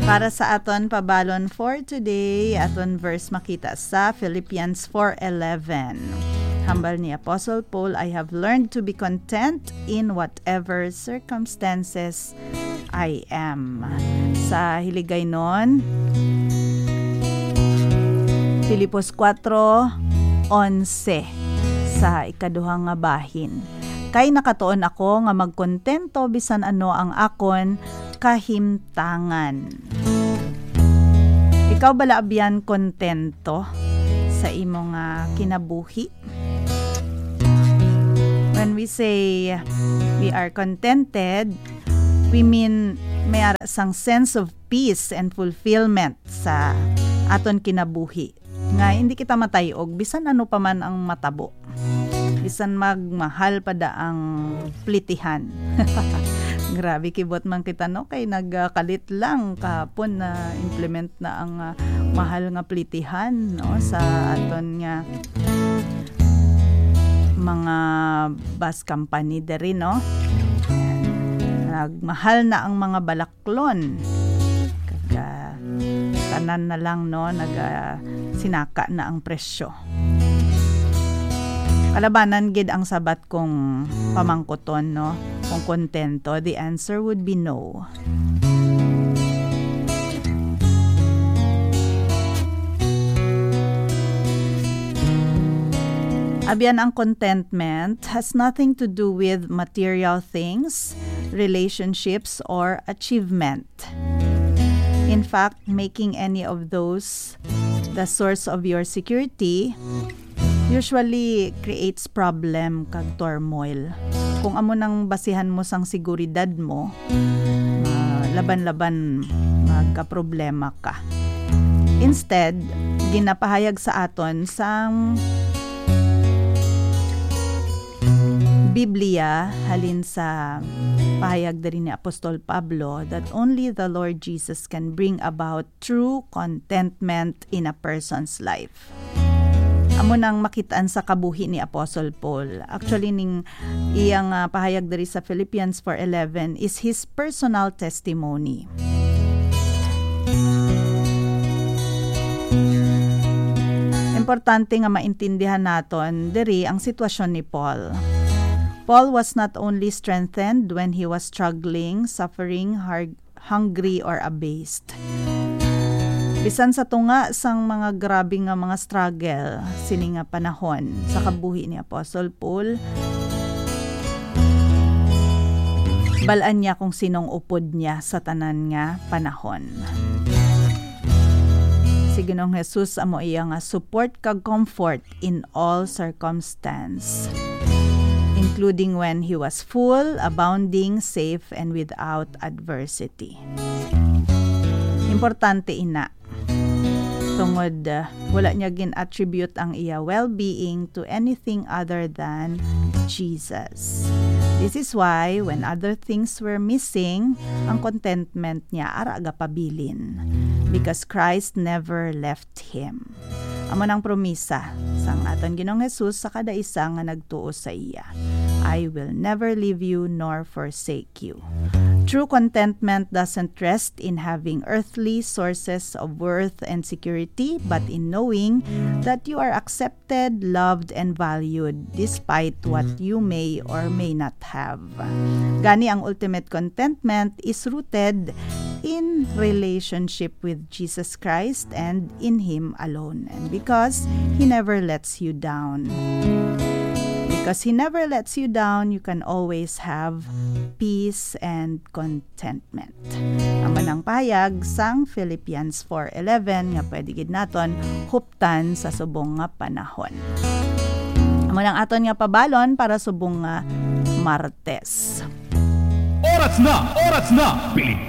Para sa aton pabalon for today, aton verse makita sa Philippians 4:11. Hambal ni Apostle Paul, I have learned to be content in whatever circumstances I am. Sa Hiligaynon, Filipos 4:11 sa ikaduhang nga bahin. Kay nakatuon ako nga magkontento bisan ano ang akon kahimtangan. Ikaw bala abyan kontento sa imong kinabuhi? When we say we are contented, we mean may sang sense of peace and fulfillment sa aton kinabuhi. Nga hindi kita matayog bisan ano pa man ang matabo. Bisan magmahal pa da ang plitihan. Grabe kibot man kita no kay nagkalit lang kahapon na implement na ang mahal nga plitihan no sa aton nga mga bus company diri no. Nagmahal na ang mga balaklon. Kaga tanan na lang no sinaka na ang presyo. Kalabanan gid ang sabat kong pamangkuton no kung kontento, the answer would be no. Abyan ang contentment has nothing to do with material things, relationships, or achievement. In fact, making any of those the source of your security usually creates problem kag turmoil. Kung amo nang basihan mo sang seguridad mo, laban-laban magka-problema ka. Instead, ginapahayag sa aton sang Biblia halin sa pahayag din ni Apostol Pablo that only the Lord Jesus can bring about true contentment in a person's life. Amo nang makitaan sa kabuhi ni Apostle Paul. Actually, ning iyang pahayag diri sa Philippians 4:11 is his personal testimony. Importante nga maintindihan naton diri ang sitwasyon ni Paul. Paul was not only strengthened when he was struggling, suffering, hungry, or abased. Bisan sa tunga sang mga grabe nga mga struggle sini nga panahon sa kabuhi ni Apostle Paul, balaan niya kung sinong upod niya sa tanan nga panahon. Si Ginoong Jesus amo iya nga support kag comfort in all circumstance, including when he was full, abounding, safe, and without adversity. Importante ina. Tungod wala niya gin-attribute ang iya well-being to anything other than Jesus. This is why when other things were missing, ang contentment niya ara gapabilin because Christ never left him. Amo nang promisa sang aton Ginoong Jesus sa kada isa nga nagtuo sa iya. I will never leave you nor forsake you. True contentment doesn't rest in having earthly sources of worth and security, but in knowing that you are accepted, loved, and valued despite what you may or may not have. Gani ang ultimate contentment is rooted in relationship with Jesus Christ and in Him alone. And because He never lets you down. Because He never lets you down, you can always have peace and contentment. Ang manang pahayag sang Philippians 4:11 nga pwede gid naton huptan sa subong nga panahon. Amo nang aton nga pabalon para subong nga Martes. Oras na, Pilipinas!